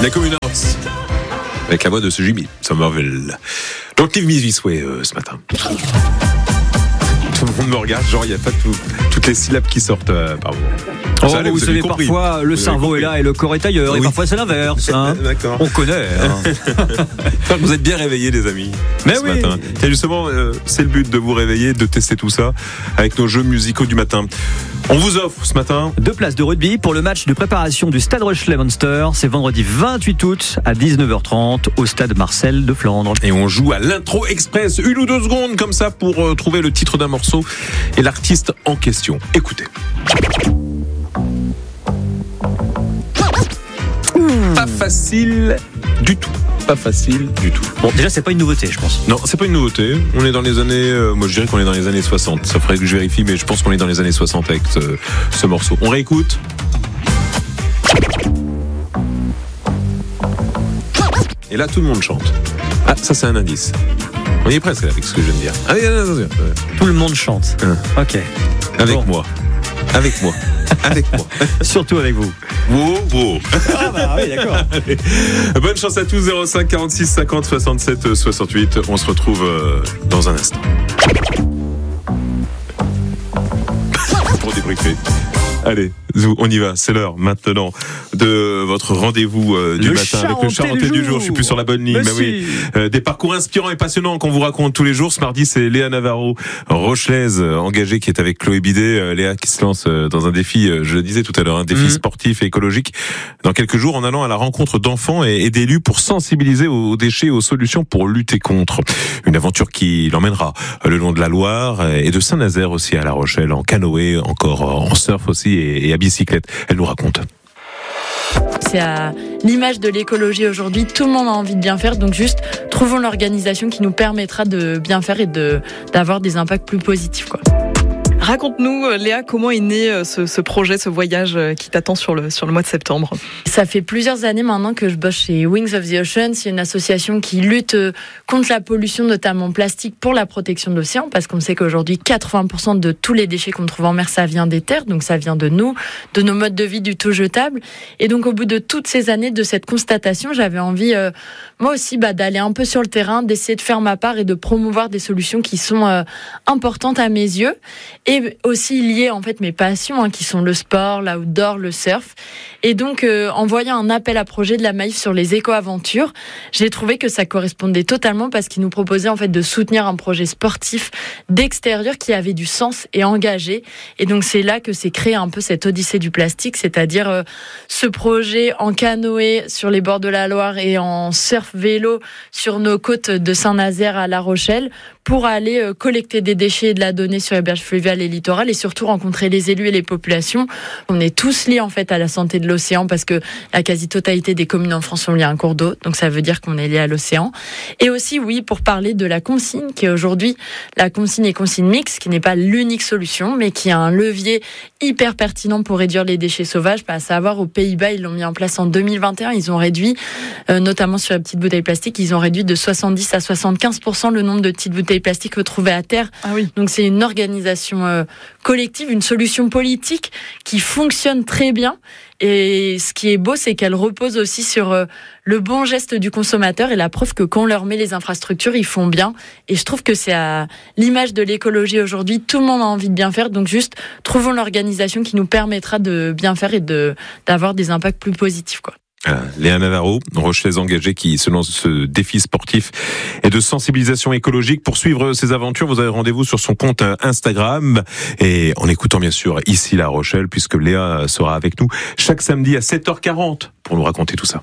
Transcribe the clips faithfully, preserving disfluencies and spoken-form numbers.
La Communards, avec la voix de ce Jimmy Somerville. Don't leave me this way euh, ce matin. Tout le monde me regarde, genre il n'y a pas tout, toutes les syllabes qui sortent euh, par moment. Oh, ça, allez, vous, vous savez, parfois le vous cerveau est là et le corps est ailleurs, oui. Et parfois c'est l'inverse. Hein. D'accord. On connaît. Hein. Vous êtes bien réveillés, les amis. Mais ce oui. matin. Et justement, euh, c'est le but de vous réveiller, de tester tout ça avec nos jeux musicaux du matin. On vous offre ce matin deux places de rugby pour le match de préparation du Stade Rochelais-Munster. C'est vendredi vingt-huit août à dix-neuf heures trente au Stade Marcel de Flandre. Et on joue à l'intro express, une ou deux secondes comme ça pour euh, trouver le titre d'un morceau et l'artiste en question. Écoutez. Mmh. Pas facile du tout. Pas facile du tout. Bon, déjà, c'est pas une nouveauté, je pense. Non, c'est pas une nouveauté. On est dans les années, euh, moi je dirais qu'on est dans les années soixante. Ça ferait que je vérifie, mais je pense qu'on est dans les années soixante avec ce, ce morceau. On réécoute. Et là, tout le monde chante. Ah, ça, c'est un indice. On y est presque avec ce que je viens de dire. Allez, allez, allez, allez. Tout le monde chante. Hein. Ok. Avec bon. moi. Avec moi. Avec moi. Surtout avec vous. Wow, wow. Ah bah oui, d'accord. Allez. Bonne chance à tous. zéro cinq quarante-six cinquante soixante-sept soixante-huit. On se retrouve euh, dans un instant. Pour débriefer. Allez, on y va, c'est l'heure maintenant de votre rendez-vous euh, du le matin avec le Charentais du jour. Je suis plus sur la bonne ligne, mais, mais oui. Euh, des parcours inspirants et passionnants qu'on vous raconte tous les jours. Ce mardi, c'est Léa Navarro, rochelaise, euh, engagée, qui est avec Chloé Bidet. Euh, Léa qui se lance euh, dans un défi, euh, je le disais tout à l'heure, un défi mmh. sportif et écologique dans quelques jours en allant à la rencontre d'enfants et, et d'élus pour sensibiliser aux, aux déchets et aux solutions pour lutter contre. Une aventure qui l'emmènera euh, le long de la Loire et de Saint-Nazaire aussi à La Rochelle, en canoë, encore euh, en surf aussi et, et à bicyclette. Elle nous raconte. C'est à l'image de l'écologie aujourd'hui. Tout le monde a envie de bien faire, donc juste trouvons l'organisation qui nous permettra de bien faire et de, d'avoir des impacts plus positifs, quoi. Raconte-nous, Léa, comment est né ce, ce projet, ce voyage qui t'attend sur le, sur le mois de septembre? Ça fait plusieurs années maintenant que je bosse chez Wings of the Ocean. C'est une association qui lutte contre la pollution, notamment plastique, pour la protection de l'océan, parce qu'on sait qu'aujourd'hui, quatre-vingts pour cent de tous les déchets qu'on trouve en mer, ça vient des terres, donc ça vient de nous, de nos modes de vie du tout jetable. Et donc, au bout de toutes ces années de cette constatation, j'avais envie, euh, moi aussi, bah, d'aller un peu sur le terrain, d'essayer de faire ma part et de promouvoir des solutions qui sont euh, importantes à mes yeux. Et Et aussi lié en fait mes passions hein, qui sont le sport, l'outdoor, le surf. Et donc euh, en voyant un appel à projet de la Maïf sur les éco-aventures, j'ai trouvé que ça correspondait totalement parce qu'il nous proposait en fait de soutenir un projet sportif d'extérieur qui avait du sens et engagé. Et donc c'est là que s'est créé un peu cette odyssée du plastique, c'est-à-dire euh, ce projet en canoë sur les bords de la Loire et en surf vélo sur nos côtes de Saint-Nazaire à La Rochelle pour aller euh, collecter des déchets et de la donner sur les berges fluviales et littorales et surtout rencontrer les élus et les populations. On est tous liés en fait à la santé de l'océan parce que la quasi-totalité des communes en France sont liées à un cours d'eau, donc ça veut dire qu'on est lié à l'océan. Et aussi, oui, pour parler de la consigne, qui est aujourd'hui la consigne et consigne mixte, qui n'est pas l'unique solution, mais qui a un levier hyper pertinent pour réduire les déchets sauvages. À savoir, aux Pays-Bas, ils l'ont mis en place en deux mille vingt et un, ils ont réduit, euh, notamment sur les petites bouteilles plastiques, ils ont réduit de soixante-dix à soixante-quinze pour cent le nombre de petites bouteilles plastiques retrouvées à terre. Ah oui. Donc c'est une organisation euh, collective, une solution politique qui fonctionne très bien. Et ce qui est beau, c'est qu'elle repose aussi sur euh, le bon geste du consommateur et la preuve que quand on leur met les infrastructures, ils font bien. Et je trouve que c'est à l'image de l'écologie aujourd'hui. Tout le monde a envie de bien faire, donc juste trouvons l'organisation qui nous permettra de bien faire et de d'avoir des impacts plus positifs, quoi. Ah, Léa Navarro, rochelaise engagée qui se lance ce défi sportif et de sensibilisation écologique. Pour suivre ses aventures, vous avez rendez-vous sur son compte Instagram et en écoutant bien sûr ici La Rochelle, puisque Léa sera avec nous chaque samedi à sept heures quarante pour nous raconter tout ça.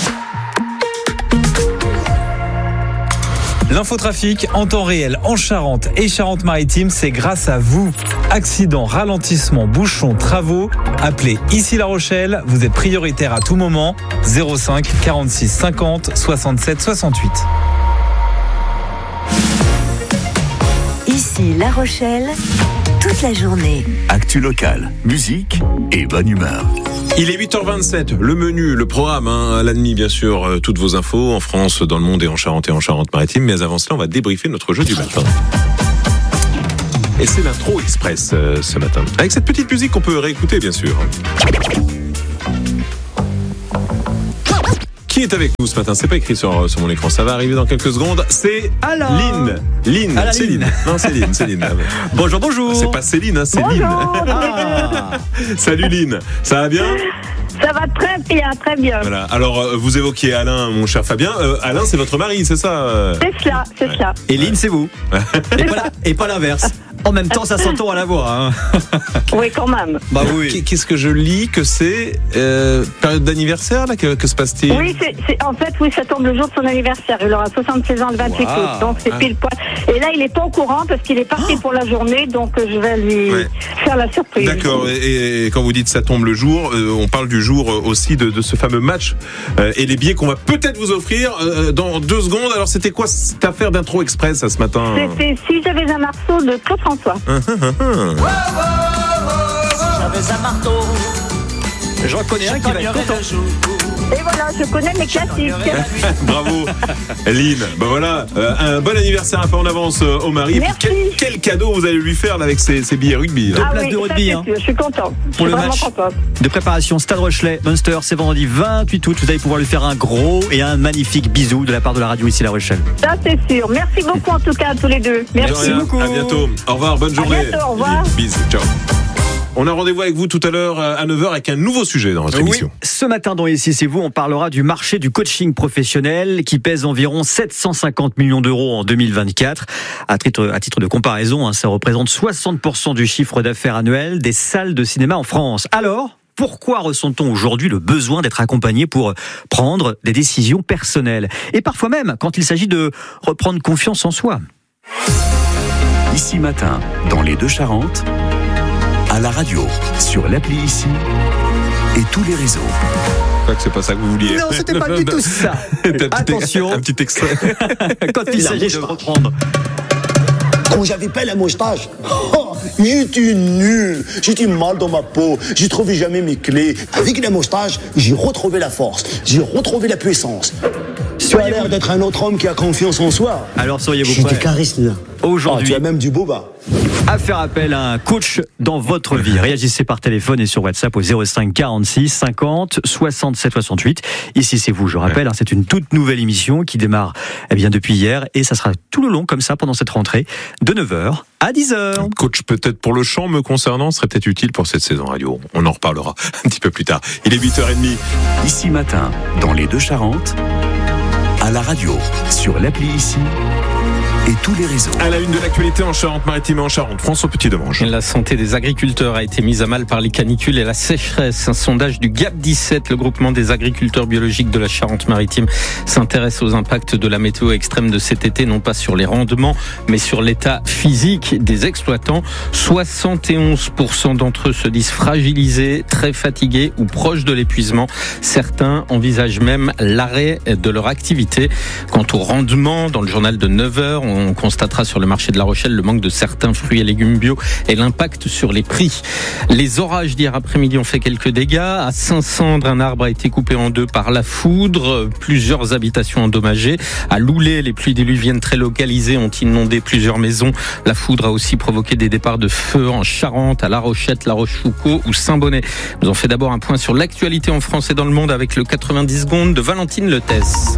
L'infotrafic en temps réel en Charente et Charente-Maritime, c'est grâce à vous. Accidents, ralentissements, bouchons, travaux, appelez ici La Rochelle, vous êtes prioritaire à tout moment, zéro cinq quarante-six cinquante soixante-sept soixante-huit. Ici La Rochelle, toute la journée. Actu locale, musique et bonne humeur. Il est huit heures vingt-sept, le menu, le programme, hein, à la demi bien sûr, euh, toutes vos infos en France, dans le monde et en Charente et en Charente-Maritime. Mais avant cela, on va débriefer notre jeu du matin. Et c'est l'intro express euh, ce matin, avec cette petite musique qu'on peut réécouter bien sûr. Qui Qui est avec nous ce matin? C'est pas écrit sur, sur mon écran, ça va arriver dans quelques secondes. C'est Alain. Lynn. Lynn, Alain c'est Lynn. Lynn. Non, c'est Lynn, c'est Lynn. Bonjour, bonjour. C'est pas Céline, hein, c'est Lynn. Ah. Salut Lynn, ça va bien? Ça va très bien, très bien. Voilà. Alors, euh, vous évoquiez Alain, mon cher Fabien. Euh, Alain, c'est votre mari, c'est ça euh C'est cela, c'est Ouais. cela. Et Lynn, c'est vous. Et pas, la- et pas l'inverse. En même temps, ça s'entend à la voix. Hein. Oui, quand même. Bah Qu'est- Qu'est-ce que je lis que c'est euh, période d'anniversaire là que, que se passe-t-il? Oui, c'est, c'est- en fait, oui, ça tombe le jour de son anniversaire. Il aura soixante-seize ans le vingt-huit Wow. août, donc c'est Ah. pile poil. Et là, il est pas au courant parce qu'il est parti pour la journée, donc euh, je vais lui Ouais. faire la surprise. D'accord. Et, et quand vous dites ça tombe le jour, euh, on parle du jour euh, aussi de, de ce fameux match euh, et les billets qu'on va peut-être vous offrir euh, dans deux secondes. Alors, c'était quoi cette affaire d'intro express ça, ce matin? C'était Si j'avais un marceau de Claude François. J'avais un marteau. Je reconnais un qui va être content. Et voilà, je connais mes classiques. Bravo, Lynn. Ben voilà, euh, un bon anniversaire un peu en avance euh, au mari. Et puis Merci. quel, quel cadeau vous allez lui faire là, avec ces, ces billets rugby là. Deux Ah places oui, de ça, rugby, c'est hein. sûr, je suis content. Je Pour suis le vraiment match contente. de préparation Stade Rochelet Munster, c'est vendredi vingt-huit août. Vous allez pouvoir lui faire un gros et un magnifique bisou de la part de la radio ici La Rochelle. Ça, c'est sûr. Merci beaucoup, en tout cas, à tous les deux. Merci. De rien. beaucoup. À bientôt. Au revoir, bonne journée. bientôt, au revoir. Lynn, bisous, ciao. On a rendez-vous avec vous tout à l'heure à neuf heures avec un nouveau sujet dans notre Oui, émission. ce matin dans Ici c'est vous, on parlera du marché du coaching professionnel qui pèse environ sept cent cinquante millions d'euros en deux mille vingt-quatre. À titre, à titre de comparaison, hein, ça représente soixante pour cent du chiffre d'affaires annuel des salles de cinéma en France. Alors, pourquoi ressent-on aujourd'hui le besoin d'être accompagné pour prendre des décisions personnelles? Et parfois même quand il s'agit de reprendre confiance en soi. Ici Matin, dans les Deux-Charentes, à la radio, sur l'appli Ici et tous les réseaux. Je crois que c'est pas ça que vous vouliez. Non, c'était pas du tout ça. Un petit- Attention. Un petit extrait. Quand il s'agit de reprendre. Quand j'avais pas la moustache, oh, j'étais nul, j'étais mal dans ma peau, j'ai trouvé jamais mes clés. Avec la moustache, j'ai retrouvé la force, j'ai retrouvé la puissance. Tu as l'air d'être un autre homme qui a confiance en soi. Alors seriez-vous J'ai des prêt charismes. Ah, aujourd'hui tu as même du boba. à faire appel à un coach dans votre vie? Réagissez par téléphone et sur WhatsApp au zéro cinq quarante-six cinquante soixante-sept soixante-huit. Ici c'est vous, je rappelle, hein, c'est une toute nouvelle émission qui démarre eh bien, depuis hier et ça sera tout le long comme ça pendant cette rentrée de neuf heures à dix heures. Coach peut-être pour le chant me concernant serait peut-être utile pour cette saison radio. On en reparlera un petit peu plus tard. Il est huit heures trente. Ici Matin, dans les Deux-Charentes, à la radio, sur l'appli Ici et tous les réseaux. À la une de l'actualité en Charente-Maritime et en Charente, François Petit-Demange. La santé des agriculteurs a été mise à mal par les canicules et la sécheresse. Un sondage du Gap dix-sept, le groupement des agriculteurs biologiques de la Charente-Maritime, s'intéresse aux impacts de la météo extrême de cet été, non pas sur les rendements, mais sur l'état physique des exploitants. soixante et onze pour cent d'entre eux se disent fragilisés, très fatigués ou proches de l'épuisement. Certains envisagent même l'arrêt de leur activité. Quant au rendement, dans le journal de neuf heures, on constatera sur le marché de La Rochelle le manque de certains fruits et légumes bio et l'impact sur les prix. Les orages d'hier après-midi ont fait quelques dégâts. À Saint-Sandre, un arbre a été coupé en deux par la foudre. Plusieurs habitations endommagées. À Loulé, les pluies diluviennes très localisées ont inondé plusieurs maisons. La foudre a aussi provoqué des départs de feu en Charente, à La Rochette, La Rochefoucauld ou Saint-Bonnet. Nous en fait d'abord un point sur l'actualité en France et dans le monde avec le quatre-vingt-dix secondes de Valentine Letès.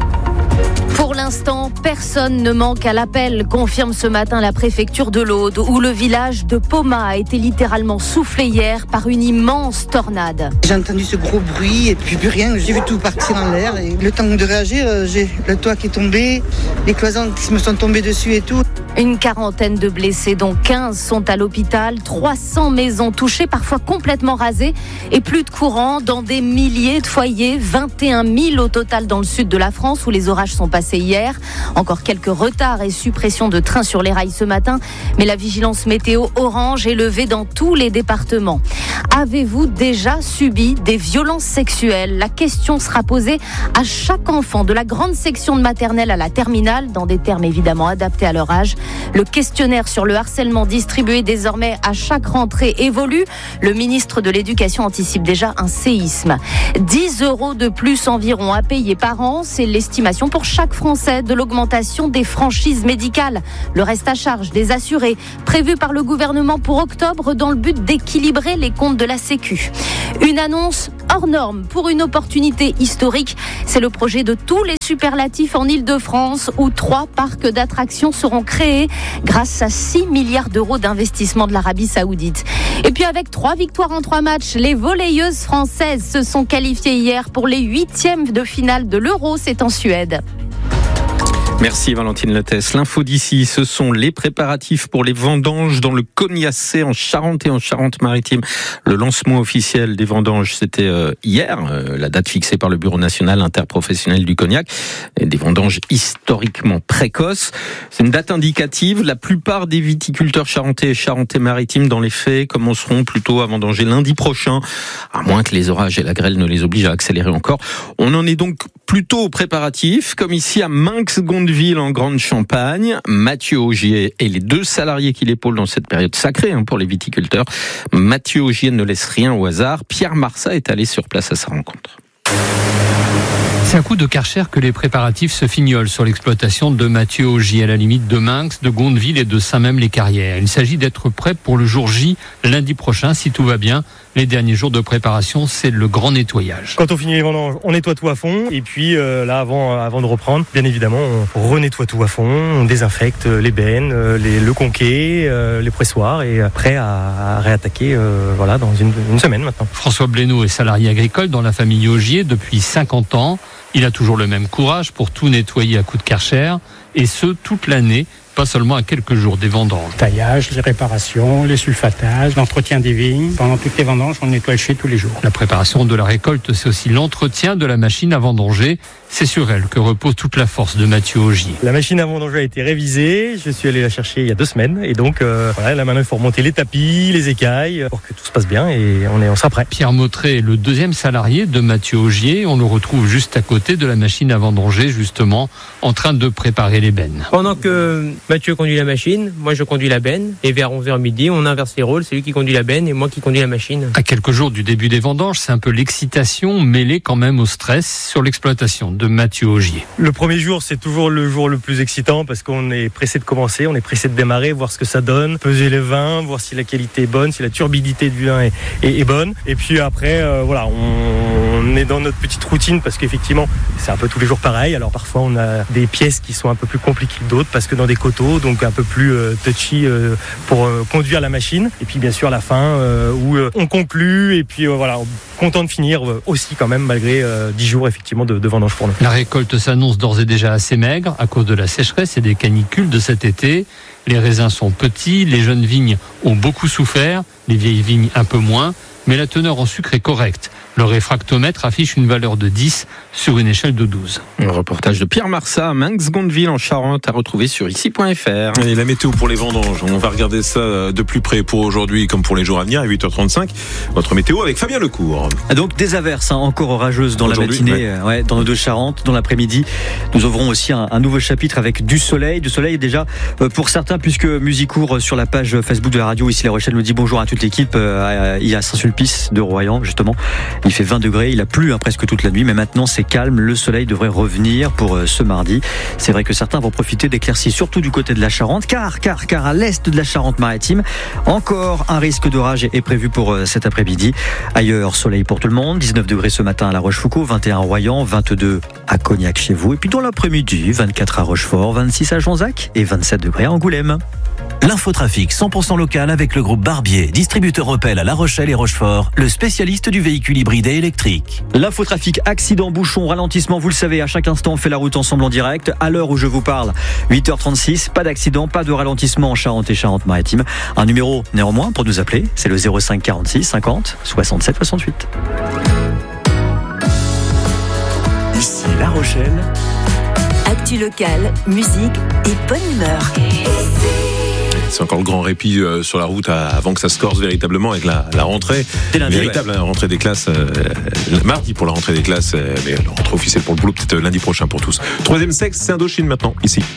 Pour l'instant, personne ne manque à l'appel, confirme ce matin la préfecture de l'Aude, où le village de Poma a été littéralement soufflé hier par une immense tornade. J'ai entendu ce gros bruit et puis plus rien, j'ai vu tout partir en l'air. Et le temps de réagir, j'ai le toit qui est tombé, les cloisons qui me sont tombées dessus et tout. Une quarantaine de blessés, dont quinze sont à l'hôpital, trois cents maisons touchées, parfois complètement rasées, et plus de courant dans des milliers de foyers, vingt et un mille au total dans le sud de la France, où les orages sont passés hier. Encore quelques retards et suppressions de trains sur les rails ce matin, mais la vigilance météo orange est levée dans tous les départements. Avez-vous déjà subi des violences sexuelles? La question sera posée à chaque enfant, de la grande section de maternelle à la terminale, dans des termes évidemment adaptés à leur âge. Le questionnaire sur le harcèlement distribué désormais à chaque rentrée évolue. Le ministre de l'Éducation anticipe déjà un séisme. dix euros de plus environ à payer par an, c'est l'estimation pour chaque Français de l'augmentation des franchises médicales. Le reste à charge des assurés, prévu par le gouvernement pour octobre dans le but d'équilibrer les comptes de la Sécu. Une annonce hors norme pour une opportunité historique. C'est le projet de tous les superlatifs en Île-de-France où trois parcs d'attractions seront créés grâce à six milliards d'euros d'investissement de l'Arabie Saoudite. Et puis avec trois victoires en trois matchs, les volleyeuses françaises se sont qualifiées hier pour les huitièmes de finale de l'Euro. C'est en Suède. Merci Valentine Lettès. L'info d'ici, ce sont les préparatifs pour les vendanges dans le Cognacé en Charente et en Charente-Maritime. Le lancement officiel des vendanges, c'était hier, la date fixée par le Bureau national interprofessionnel du cognac. Et des vendanges historiquement précoces. C'est une date indicative. La plupart des viticulteurs charentais et charentais-maritimes, dans les faits, commenceront plutôt à vendanger lundi prochain, à moins que les orages et la grêle ne les obligent à accélérer encore. On en est donc plutôt aux préparatifs, comme ici à Mainx-Gondeville en Grande-Champagne. Mathieu Augier et les deux salariés qui l'épaulent dans cette période sacrée hein, pour les viticulteurs. Mathieu Augier ne laisse rien au hasard. Pierre Marsat est allé sur place à sa rencontre. C'est à coup de Karcher que les préparatifs se fignolent sur l'exploitation de Mathieu Augier, à la limite de Mainx, de Gondeville et de Saint-Même-les-Carrières. Il s'agit d'être prêt pour le jour J, lundi prochain, si tout va bien. Les derniers jours de préparation, c'est le grand nettoyage. Quand on finit les vendanges, on nettoie tout à fond. Et puis euh, là, avant, avant de reprendre, bien évidemment, on renettoie tout à fond. On désinfecte les bennes, les, le conquet, euh, les pressoirs et prêt à, à réattaquer euh, voilà, dans une, une semaine maintenant. François Blénaud est salarié agricole dans la famille Augier depuis cinquante ans. Il a toujours le même courage pour tout nettoyer à coups de Karcher. Et ce, toute l'année. Pas seulement à quelques jours des vendanges. Taillage, les réparations, les sulfatages, l'entretien des vignes. Pendant toutes les vendanges, on nettoie le chai tous les jours. La préparation de la récolte, c'est aussi l'entretien de la machine à vendanger. C'est sur elle que repose toute la force de Mathieu Augier. La machine à vendanger a été révisée. Je suis allé la chercher il y a deux semaines. Et donc, euh, voilà, là maintenant, il faut remonter les tapis, les écailles, pour que tout se passe bien et on, est, on sera prêt. Pierre Mautré est le deuxième salarié de Mathieu Augier. On le retrouve juste à côté de la machine à vendanger, justement, en train de préparer les bennes. Pendant que Mathieu conduit la machine, moi je conduis la benne. Et vers onze heures midi, on inverse les rôles. C'est lui qui conduit la benne et moi qui conduis la machine. À quelques jours du début des vendanges, c'est un peu l'excitation mêlée quand même au stress sur l'exploitation de Mathieu Augier. Le premier jour, c'est toujours le jour le plus excitant parce qu'on est pressé de commencer, on est pressé de démarrer, voir ce que ça donne, peser les vins, voir si la qualité est bonne, si la turbidité du vin est, est, est bonne. Et puis après, euh, voilà, on, on est dans notre petite routine parce qu'effectivement, c'est un peu tous les jours pareil. Alors parfois, on a des pièces qui sont un peu plus compliquées que d'autres parce que dans des coteaux, donc un peu plus euh, touchy euh, pour euh, conduire la machine. Et puis bien sûr, la fin euh, où euh, on conclut et puis euh, voilà, content de finir euh, aussi quand même malgré euh, dix jours effectivement de, de vendange pour nous. La récolte s'annonce d'ores et déjà assez maigre à cause de la sécheresse et des canicules de cet été. Les raisins sont petits, les jeunes vignes ont beaucoup souffert, les vieilles vignes un peu moins, mais la teneur en sucre est correcte. Le réfractomètre affiche une valeur de dix sur une échelle de douze. Un reportage de Pierre Marsat à Mainx-Gondeville en Charente à retrouver sur ici point f r. Et la météo pour les vendanges, on va regarder ça de plus près pour aujourd'hui comme pour les jours à venir à huit heures trente-cinq. Votre météo avec Fabien Lecourt. Donc des averses hein, encore orageuses dans aujourd'hui, la matinée, ouais. Euh, ouais, dans nos deux Charentes. Dans l'après-midi, nous ouvrons aussi un, un nouveau chapitre avec du soleil. Du soleil déjà euh, pour certains puisque Musicourt sur la page Facebook de la radio ici La Rochelle nous dit bonjour à toute l'équipe. Euh, il y a Saint-Sulpice de Royan justement. Il fait vingt degrés, il a plu hein, presque toute la nuit, mais maintenant c'est calme, le soleil devrait revenir pour euh, ce mardi. C'est vrai que certains vont profiter d'éclaircies, surtout du côté de la Charente, car, car, car à l'est de la Charente-Maritime, encore un risque d'orage est prévu pour euh, cet après-midi. Ailleurs, soleil pour tout le monde, dix-neuf degrés ce matin à La Rochefoucauld, vingt et un à Royan, vingt-deux à Cognac chez vous, et puis dans l'après-midi, vingt-quatre à Rochefort, vingt-six à Jonzac et vingt-sept degrés à Angoulême. L'infotrafic cent pour cent local avec le groupe Barbier, distributeur Opel à La Rochelle et Rochefort, le spécialiste du véhicule hybride et électrique. L'infotrafic, accident, bouchon, ralentissement, vous le savez, à chaque instant on fait la route ensemble en direct. À l'heure où je vous parle, huit heures trente-six, pas d'accident, pas de ralentissement en Charente et Charente-Maritime. Un numéro néanmoins pour nous appeler, c'est le zéro cinq quarante-six cinquante soixante-sept soixante-huit. Ici La Rochelle. Actu locale, musique et bonne humeur. C'est encore le grand répit euh, sur la route à, avant que ça se corse véritablement avec la, la rentrée. Lundi, véritable ouais. rentrée des classes. Euh, mardi pour la rentrée des classes, euh, mais la rentrée officielle pour le boulot peut-être lundi prochain pour tous. Troisième sexe, c'est Indochine maintenant, ici.